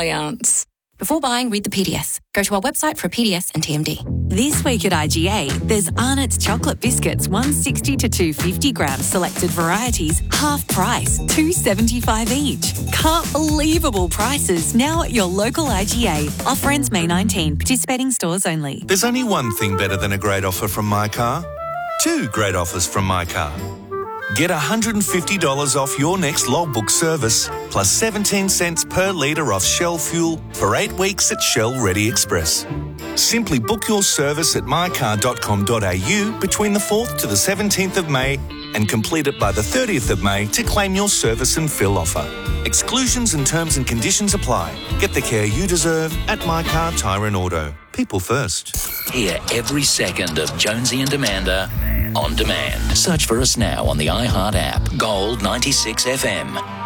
Allianz. Before buying, read the PDS. Go to our website for a PDS and TMD. This week at IGA, there's Arnott's chocolate biscuits, 160 to 250 grams, selected varieties, half price, $2.75 each. Can't believable prices now at your local IGA. Offer ends May 19. Participating stores only. There's only one thing better than a great offer from My Car. Two great offers from My Car. Get $150 off your next logbook service, plus 17 cents per litre off Shell fuel for 8 weeks at Shell Ready Express. Simply book your service at mycar.com.au between the 4th to the 17th of May and complete it by the 30th of May to claim your service and fill offer. Exclusions and terms and conditions apply. Get the care you deserve at My Car Tyre & Auto. People first. Hear every second of Jonesy and Amanda on demand. Search for us now on the iHeart app. Gold 96 FM.